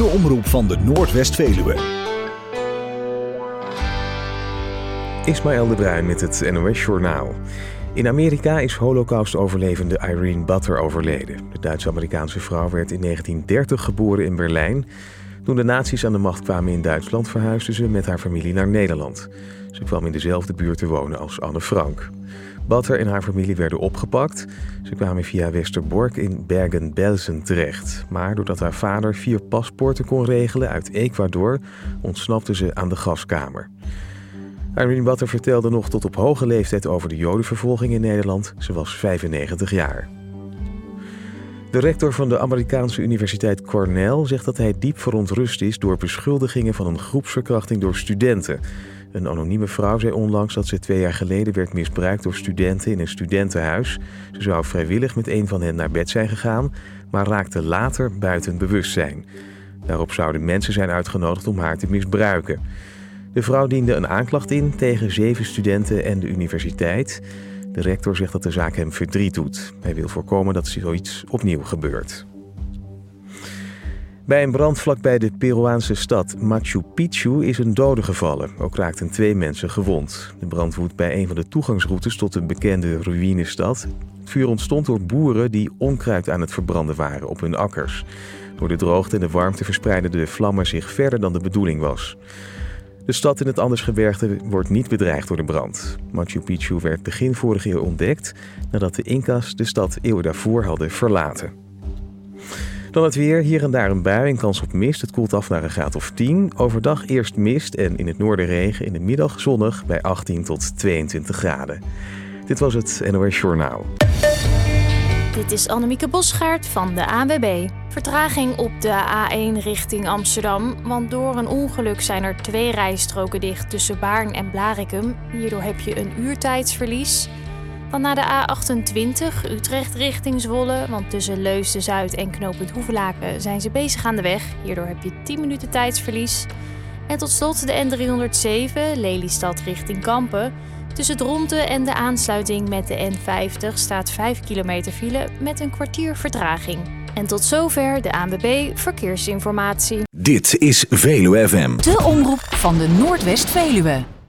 De omroep van de Noordwest-Veluwe. Ismaël de Bruin met het NOS-journaal. In Amerika is Holocaust-overlevende Irene Butler overleden. De Duits-Amerikaanse vrouw werd in 1930 geboren in Berlijn. Toen de nazi's aan de macht kwamen in Duitsland verhuisde ze met haar familie naar Nederland. Ze kwam in dezelfde buurt te wonen als Anne Frank. Butler en haar familie werden opgepakt. Ze kwamen via Westerbork in Bergen-Belsen terecht. Maar doordat haar vader 4 paspoorten kon regelen uit Ecuador, ontsnapte ze aan de gaskamer. Irene Butler vertelde nog tot op hoge leeftijd over de Jodenvervolging in Nederland. Ze was 95 jaar. De rector van de Amerikaanse universiteit Cornell zegt dat hij diep verontrust is door beschuldigingen van een groepsverkrachting door studenten. Een anonieme vrouw zei onlangs dat ze 2 jaar geleden werd misbruikt door studenten in een studentenhuis. Ze zou vrijwillig met een van hen naar bed zijn gegaan, maar raakte later buiten bewustzijn. Daarop zouden mensen zijn uitgenodigd om haar te misbruiken. De vrouw diende een aanklacht in tegen 7 studenten en de universiteit. De rector zegt dat de zaak hem verdriet doet. Hij wil voorkomen dat zoiets opnieuw gebeurt. Bij een brand vlakbij de Peruaanse stad Machu Picchu is een dode gevallen. Ook raakten 2 mensen gewond. De brand woedt bij een van de toegangsroutes tot de bekende ruïnestad. Het vuur ontstond door boeren die onkruid aan het verbranden waren op hun akkers. Door de droogte en de warmte verspreidden de vlammen zich verder dan de bedoeling was. De stad in het Andesgebergte wordt niet bedreigd door de brand. Machu Picchu werd begin vorige eeuw ontdekt nadat de Inca's de stad eeuwen daarvoor hadden verlaten. Dan het weer, hier en daar een bui en kans op mist. Het koelt af naar een graad of 10. Overdag eerst mist en in het noorden regen. In de middag zonnig bij 18 tot 22 graden. Dit was het NOS Journaal. Dit is Annemieke Bosgaard van de ANWB. Vertraging op de A1 richting Amsterdam, want door een ongeluk zijn er 2 rijstroken dicht tussen Baarn en Blaricum. Hierdoor heb je een uurtijdsverlies. Dan naar de A28 Utrecht richting Zwolle, want tussen Leusden-Zuid en knooppunt Hoevelaken zijn ze bezig aan de weg. Hierdoor heb je 10 minuten tijdsverlies. En tot slot de N307 Lelystad richting Kampen. Tussen Dronten en de aansluiting met de N50 staat 5 kilometer file met een kwartier vertraging. En tot zover de ANWB Verkeersinformatie. Dit is Veluwe FM. De omroep van de Noordwest-Veluwe.